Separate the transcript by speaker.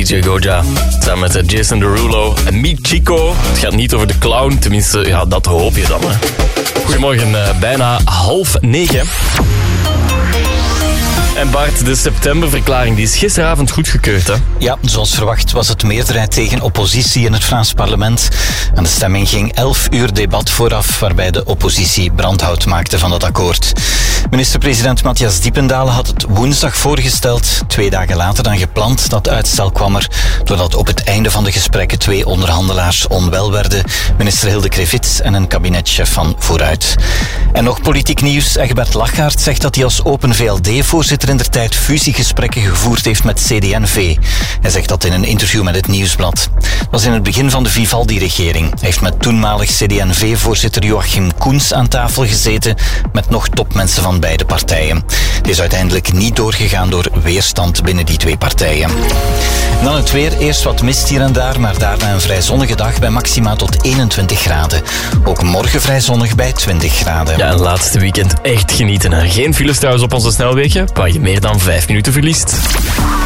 Speaker 1: DJ Goja. Samen met Jason Derulo en Meek Chico. Het gaat niet over de clown, tenminste, ja, dat hoop je dan. Hè. Goedemorgen, bijna 8:30. En Bart, de septemberverklaring die is gisteravond goedgekeurd, hè?
Speaker 2: Ja, zoals verwacht was het meerderheid tegen oppositie in het Vlaams parlement. Aan de stemming ging 11 uur debat vooraf, waarbij de oppositie brandhout maakte van het akkoord. Minister-president Matthias Diependalen had het woensdag voorgesteld. 2 dagen later dan gepland. Dat uitstel kwam er doordat op het einde van de gesprekken 2 onderhandelaars onwel werden. Minister Hilde Krevits en een kabinetchef van Vooruit. En nog politiek nieuws. Egbert Lachaert zegt dat hij als Open VLD-voorzitter indertijd fusiegesprekken gevoerd heeft met CD&V. Hij zegt dat in een interview met het Nieuwsblad. Dat was in het begin van de Vivaldi-regering. Hij heeft met toenmalig CD&V-voorzitter Joachim Koens aan tafel gezeten met nog topmensen van beide partijen. Dit is uiteindelijk niet doorgegaan door weerstand binnen die 2 partijen. En dan het weer. Eerst wat mist hier en daar, maar daarna een vrij zonnige dag bij maxima tot 21 graden. Ook morgen vrij zonnig bij 20 graden.
Speaker 1: Ja, en laatste weekend echt genieten. Hè. Geen files trouwens op onze snelwegen, waar je meer dan 5 minuten verliest.